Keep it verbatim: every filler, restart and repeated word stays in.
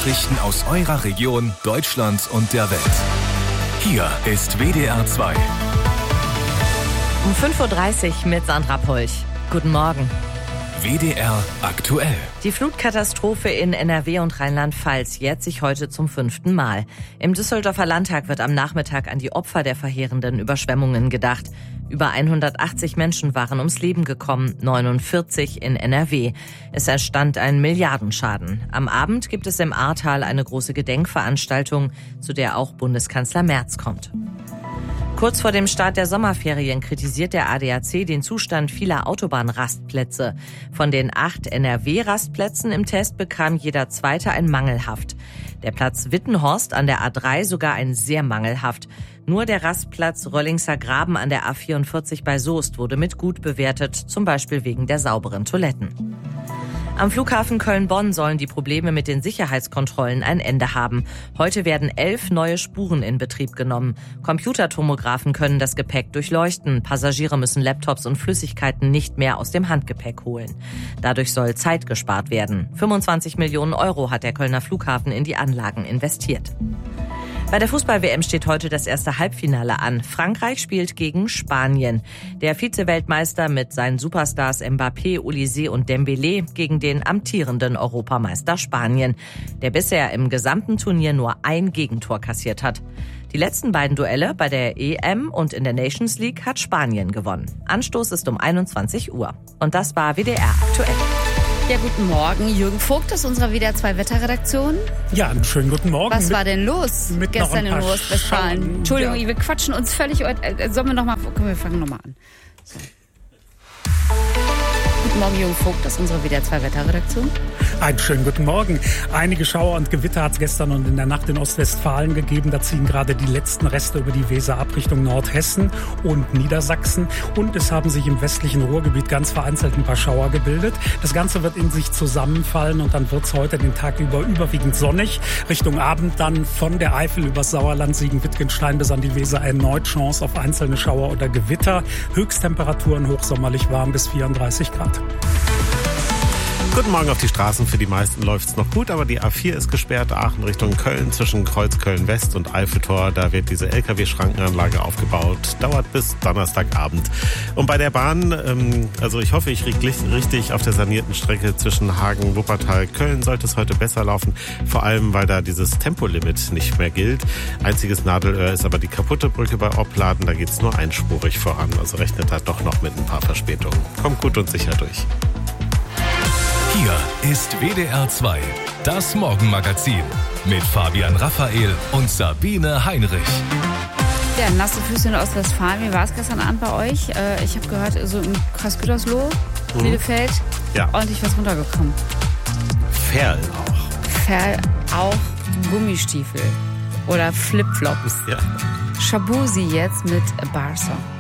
Nachrichten aus eurer Region, Deutschland und der Welt. Hier ist W D R zwei. Um fünf Uhr dreißig mit Sandra Polch. Guten Morgen. W D R aktuell. Die Flutkatastrophe in N R W und Rheinland-Pfalz jährt sich heute zum fünften Mal. Im Düsseldorfer Landtag wird am Nachmittag an die Opfer der verheerenden Überschwemmungen gedacht. Über hundertachtzig Menschen waren ums Leben gekommen, neunundvierzig in N R W. Es entstand ein Milliardenschaden. Am Abend gibt es im Ahrtal eine große Gedenkveranstaltung, zu der auch Bundeskanzler Merz kommt. Kurz vor dem Start der Sommerferien kritisiert der A D A C den Zustand vieler Autobahnrastplätze. Von den acht N R W-Rastplätzen im Test bekam jeder zweite ein mangelhaft. Der Platz Wittenhorst an der A drei sogar ein sehr mangelhaft. Nur der Rastplatz Röllingser Graben an der A vierundvierzig bei Soest wurde mit gut bewertet, zum Beispiel wegen der sauberen Toiletten. Am Flughafen Köln-Bonn sollen die Probleme mit den Sicherheitskontrollen ein Ende haben. Heute werden elf neue Spuren in Betrieb genommen. Computertomographen können das Gepäck durchleuchten. Passagiere müssen Laptops und Flüssigkeiten nicht mehr aus dem Handgepäck holen. Dadurch soll Zeit gespart werden. fünfundzwanzig Millionen Euro hat der Kölner Flughafen in die Anlagen investiert. Bei der Fußball-W M steht heute das erste Halbfinale an. Frankreich spielt gegen Spanien. Der Vize-Weltmeister mit seinen Superstars Mbappé, Olise und Dembélé gegen den amtierenden Europameister Spanien, der bisher im gesamten Turnier nur ein Gegentor kassiert hat. Die letzten beiden Duelle bei der E M und in der Nations League hat Spanien gewonnen. Anstoß ist um einundzwanzig Uhr. Und das war W D R aktuell. Ja, guten Morgen. Jürgen Vogt aus unserer W D R zwei Wetterredaktion. Ja, einen schönen guten Morgen. Was mit, war denn los gestern in Ostwestfalen? Entschuldigung, ja. Wir quatschen uns völlig... Äh, sollen wir nochmal... Komm, wir fangen nochmal an. So. Guten Morgen, Jürgen Vogt aus unserer W D R zwei Wetterredaktion. Einen schönen guten Morgen. Einige Schauer und Gewitter hat es gestern und in der Nacht in Ostwestfalen gegeben. Da ziehen gerade die letzten Reste über die Weser ab Richtung Nordhessen und Niedersachsen. Und es haben sich im westlichen Ruhrgebiet ganz vereinzelt ein paar Schauer gebildet. Das Ganze wird in sich zusammenfallen und dann wird es heute den Tag über überwiegend sonnig. Richtung Abend dann von der Eifel übers Sauerland, Siegen-Wittgenstein bis an die Weser erneut Chance auf einzelne Schauer oder Gewitter. Höchsttemperaturen hochsommerlich warm bis vierunddreißig Grad. Guten Morgen auf die Straßen. Für die meisten läuft es noch gut, aber die A vier ist gesperrt. Aachen Richtung Köln zwischen Kreuz Köln-West und Eiffeltor. Da wird diese L K W-Schrankenanlage aufgebaut. Dauert bis Donnerstagabend. Und bei der Bahn, ähm, also ich hoffe, ich liege richtig auf der sanierten Strecke zwischen Hagen, Wuppertal, Köln sollte es heute besser laufen. Vor allem, weil da dieses Tempolimit nicht mehr gilt. Einziges Nadelöhr ist aber die kaputte Brücke bei Opladen. Da geht es nur einspurig voran. Also rechnet da doch noch mit ein paar Verspätungen. Kommt gut und sicher durch. Hier ist W D R zwei, das Morgenmagazin mit Fabian Raphael und Sabine Heinrich. Ja, nasse Füße in Ostwestfalen. Wie war es gestern Abend bei euch? Äh, ich habe gehört, so in Kreis-Gütersloh, mhm. Bielefeld, ja. Ordentlich was runtergekommen. Ferl auch. Ferl auch, Gummistiefel oder Flipflops. Ja. Shabuzi jetzt mit Barca.